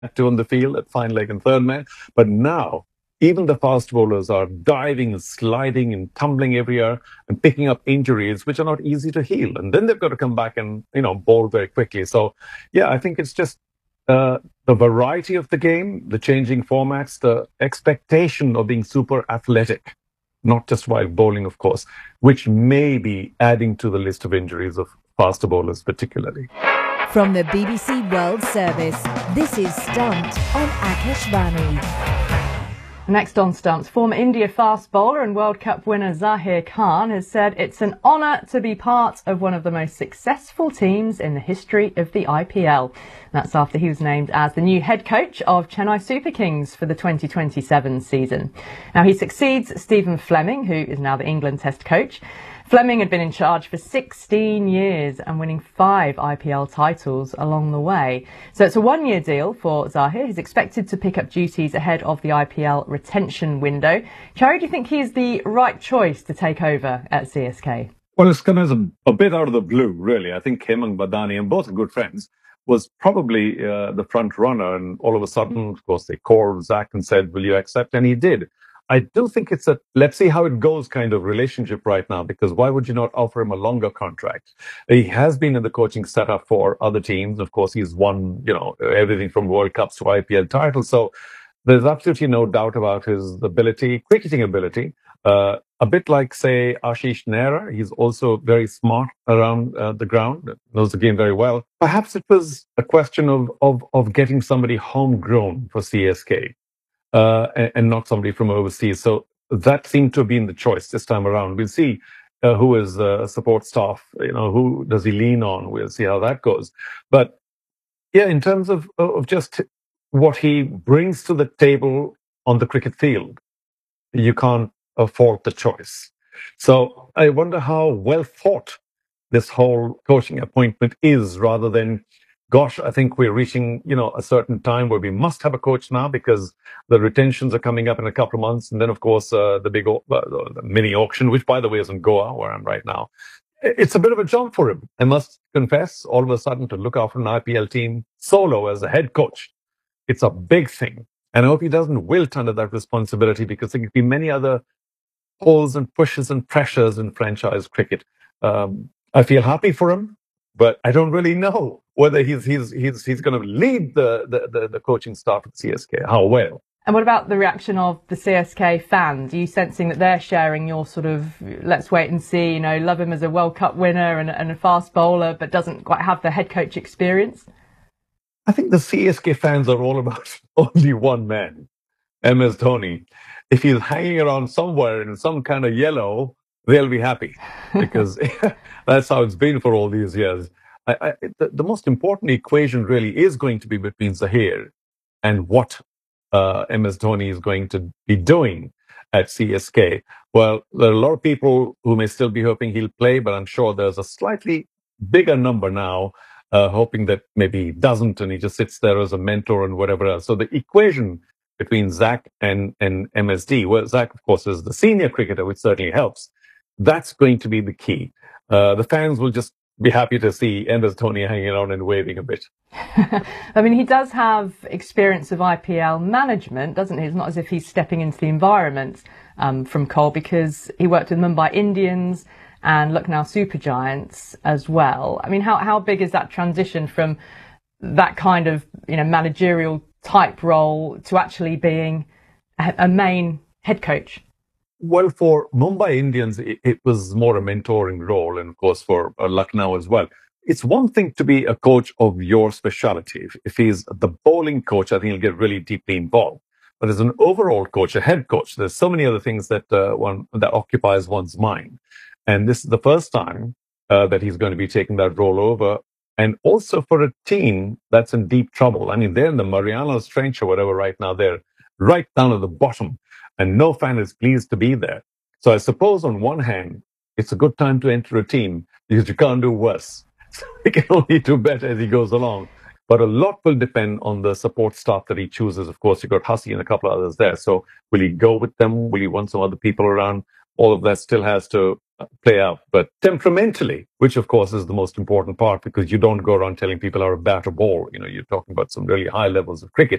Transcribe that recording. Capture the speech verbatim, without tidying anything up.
two on the field at fine leg and third man. But now, even the fast bowlers are diving and sliding and tumbling every year and picking up injuries, which are not easy to heal. And then they've got to come back and, you know, bowl very quickly. So, yeah, I think it's just uh, the variety of the game, the changing formats, the expectation of being super athletic, not just while bowling, of course, which may be adding to the list of injuries of faster bowlers, particularly. From the B B C World Service, this is Stumped on Akashvani. Next on Stumps, former India fast bowler and World Cup winner Zaheer Khan has said it's an honour to be part of one of the most successful teams in the history of the I P L. That's after he was named as the new head coach of Chennai Super Kings for the twenty twenty-seven season. Now he succeeds Stephen Fleming, who is now the England Test coach. Fleming had been in charge for sixteen years and winning five I P L titles along the way. So it's a one-year deal for Zaheer. He's expected to pick up duties ahead of the I P L retention window. Cherry, do you think he's the right choice to take over at C S K? Well, it's kind of a, a bit out of the blue, really. I think him and Badani, and both are good friends, was probably uh, the front runner. And all of a sudden, of course, they called Zach and said, will you accept? And he did. I do think it's a let's see how it goes kind of relationship right now, because why would you not offer him a longer contract? He has been in the coaching setup for other teams. Of course, he's won, you know, everything from World Cups to I P L titles. So there's absolutely no doubt about his ability, cricketing ability. Uh, a bit like, say, Ashish Nehra. He's also very smart around uh, the ground, knows the game very well. Perhaps it was a question of, of, of getting somebody homegrown for C S K. Uh, and, and not somebody from overseas. So that seemed to have been the choice this time around. We'll see uh, who is uh, support staff, you know, who does he lean on? We'll see how that goes. But yeah, in terms of, of just what he brings to the table on the cricket field, you can't uh, fault the choice. So I wonder how well thought this whole coaching appointment is, rather than, gosh, I think we're reaching, you know, a certain time where we must have a coach now because the retentions are coming up in a couple of months. And then, of course, uh, the big, uh, the mini auction, which, by the way, is in Goa, where I'm right now. It's a bit of a jump for him. I must confess, all of a sudden, to look after an I P L team solo as a head coach, it's a big thing. And I hope he doesn't wilt under that responsibility, because there could be many other pulls and pushes and pressures in franchise cricket. Um, I feel happy for him, but I don't really know whether he's he's he's he's going to lead the, the the the coaching staff at C S K. How well? And what about the reaction of the C S K fans? Are you sensing that they're sharing your sort of, let's wait and see, you know, love him as a World Cup winner and, and a fast bowler, but doesn't quite have the head coach experience? I think the C S K fans are all about only one man, M S Dhoni. If he's hanging around somewhere in some kind of yellow, they'll be happy, because that's how it's been for all these years. I, I, the, the most important equation really is going to be between Zaheer and what uh, M S Dhoni is going to be doing at C S K. Well, there are a lot of people who may still be hoping he'll play, but I'm sure there's a slightly bigger number now uh, hoping that maybe he doesn't and he just sits there as a mentor and whatever else. So the equation between Zach and, and M S D, well, Zach, of course, is the senior cricketer, which certainly helps. That's going to be the key. Uh, the fans will just be happy to see M S Dhoni hanging around and waving a bit. I mean, he does have experience of I P L management, doesn't he? It's not as if he's stepping into the environment um, from Cole, because he worked with Mumbai Indians and Lucknow Super Giants as well. I mean, how, how big is that transition from that kind of, you know, managerial type role to actually being a, a main head coach? Well, for Mumbai Indians, it, it was more a mentoring role, and of course for uh, Lucknow as well. It's one thing to be a coach of your specialty. If, if he's the bowling coach, I think he'll get really deeply involved. But as an overall coach, a head coach, there's so many other things that uh, one that occupies one's mind. And this is the first time uh, that he's going to be taking that role over. And also for a team that's in deep trouble. I mean, they're in the Marianas Trench or whatever right now. They're right down at the bottom, and no fan is pleased to be there. So I suppose on one hand, it's a good time to enter a team because you can't do worse. So he can only do better as he goes along. But a lot will depend on the support staff that he chooses. Of course, you've got Hussey and a couple of others there. So will he go with them? Will he want some other people around? All of that still has to play out. But temperamentally, which of course is the most important part, because you don't go around telling people how to bat a ball. You know, you're talking about some really high levels of cricket.